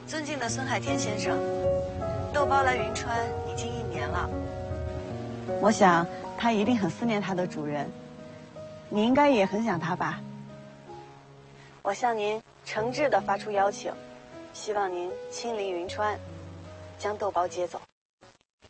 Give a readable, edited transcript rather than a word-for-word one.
尊敬的孙海天先生，豆包来云川已经1年了，我想他一定很思念他的主人，你应该也很想他吧？我向您诚挚地发出邀请，希望您亲临云川，将豆包接走。